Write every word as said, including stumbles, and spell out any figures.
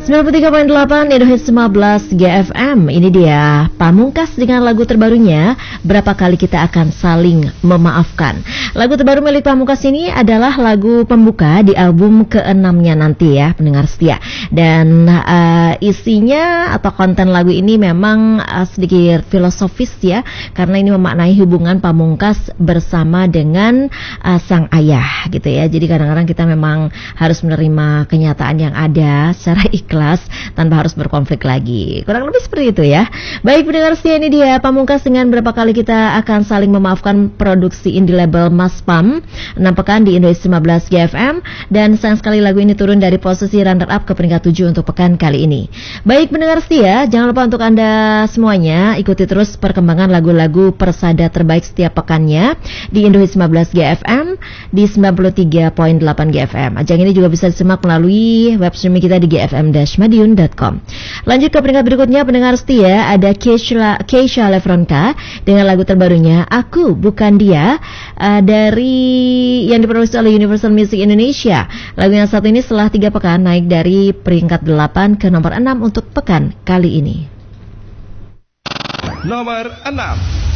sembilan puluh tiga koma delapan Indohits lima belas G F M. Ini dia Pamungkas dengan lagu terbarunya Berapa Kali Kita Akan Saling Memaafkan. Lagu terbaru milik Pamungkas ini adalah lagu pembuka di album keenamnya nanti ya, pendengar setia. Dan uh, isinya atau konten lagu ini memang uh, sedikit filosofis ya, karena ini memaknai hubungan Pamungkas bersama dengan uh, sang ayah gitu ya. Jadi kadang-kadang kita memang harus menerima kenyataan yang ada secara ikhlas tanpa harus berkonflik lagi. Kurang lebih seperti itu ya. Baik pendengar setia, ini dia Pamungkas dengan Berapa Kali Kita Akan Saling Memaafkan, produksi indie label Mas Pam, enam pekan di Indohits lima belas G F M. Dan sayang sekali lagu ini turun dari posisi runner up ke peringkat tujuh untuk pekan kali ini. Baik pendengar setia, jangan lupa untuk Anda semuanya ikuti terus perkembangan lagu-lagu persada terbaik setiap pekannya di Indohits lima belas G F M di sembilan puluh tiga koma delapan G F M. Ajang ini juga bisa disimak melalui web streaming kita di g f m dash madiun dot com. Lanjut ke peringkat berikutnya pendengar setia, ada Keisha, Keisha Lefronka dengan lagu terbarunya Aku Bukan Dia, uh, dari yang diproduksi oleh Universal Music Indonesia. Lagu yang satu ini setelah tiga pekan naik dari peringkat delapan ke nomor enam untuk pekan kali ini. Nomor enam.